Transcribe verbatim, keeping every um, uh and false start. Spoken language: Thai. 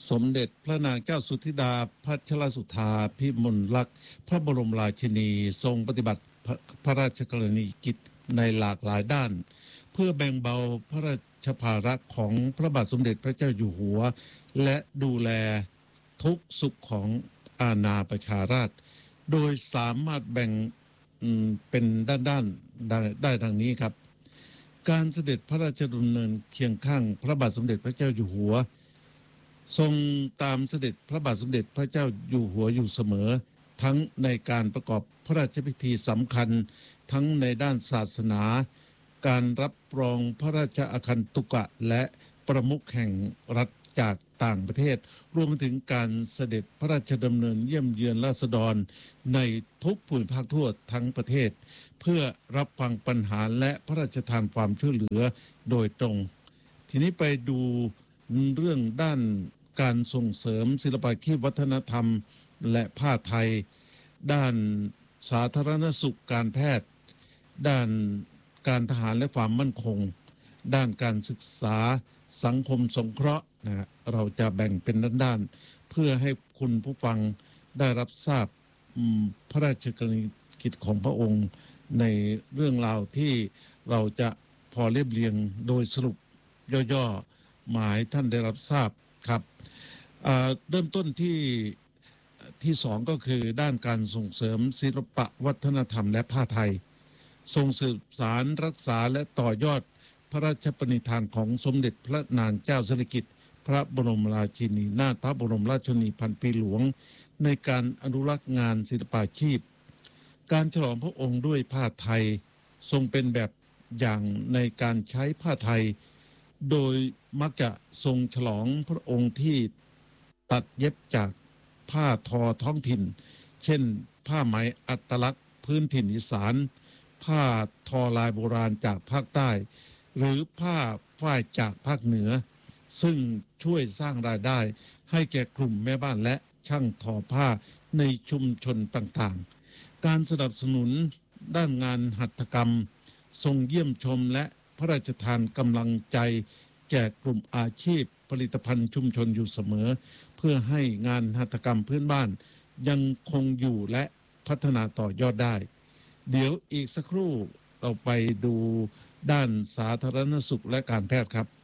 สมเด็จพระนางเจ้าสุธิดาพัชรสุธาพิมลลักษณ์พระบรมราชินีทรงปฏิบัติพระราชกรณียกิจในหลากหลายด้านเพื่อแบ่งเบาพระราชภาระของพระบาทสมเด็จพระเจ้าอยู่หัวและดูแลทุกสุขของอาณาประชาราษฎร์โดยสามารถแบ่งเป็นด้านๆ ได้ได้ดังนี้ครับการเสด็จพระราชดำเนินเคียงข้างพระบาทสมเด็จพระเจ้าอยู่หัวทรงตามเสด็จพระบาทสมเด็จพระเจ้าอยู่หัวอยู่เสมอทั้งในการประกอบพระราชพิธีสำคัญทั้งในด้านศาสนาการรับรองพระราชอาคันตุกะและประมุขแห่งรัฐจากต่างประเทศรวมถึงการเสด็จพระราชดำเนินเยี่ยมเยือนราษฎรในทุกภูมิภาคทั่วทั้งประเทศเพื่อรับฟังปัญหาและพระราชทานความช่วยเหลือโดยตรงทีนี้ไปดูเรื่องด้านการส่งเสริมศิลปาชีพวัฒนธรรมและผ้าไทยด้านสาธารณสุขการแพทย์ด้านการทหารและความมั่นคงด้านการศึกษาสังคมสงเคราะห์นะเราจะแบ่งเป็นด้านๆเพื่อให้คุณผู้ฟังได้รับทราบพระราชกรณียกิจของพระองค์ในเรื่องราวที่เราจะพอเรียบเรียงโดยสรุปย่อๆมาให้ท่านได้รับทราบครับเริ่มต้นที่ที่สองก็คือด้านการส่งเสริมศิลปะวัฒนธรรมและผ้าไทยทรงสืบสารรักษาและต่อยอดพระราชปณิธานของสมเด็จพระนางเจ้าสิริกิติ์พระบรมราชินีนาถพระบรมราชชนนีพันปีหลวงในการอนุรักษ์งานศิลปาชีพการฉลองพระองค์ด้วยผ้าไทยทรงเป็นแบบอย่างในการใช้ผ้าไทยโดยมักจะทรงฉลองพระองค์ที่ตัดเย็บจากผ้าทอท้องถิ่นเช่นผ้าไหมอัตลักษณ์พื้นถิ่นอีสานผ้าทอลายโบราณจากภาคใต้หรือผ้าฝ้ายจากภาคเหนือซึ่งช่วยสร้างรายได้ให้แก่กลุ่มแม่บ้านและช่างทอผ้าในชุมชนต่างๆการสนับสนุนด้านงานหัตถกรรมทรงเยี่ยมชมและพระราชทานกำลังใจแก่กลุ่มอาชีพผลิตภัณฑ์ชุมชนอยู่เสมอเพื่อให้งานหัตถกรรมพื้นบ้านยังคงอยู่และพัฒนาต่อยอดได้เดี๋ยวอีกสักครู่เราไปดูด้านสาธารณสุขและการแพทย์ครับ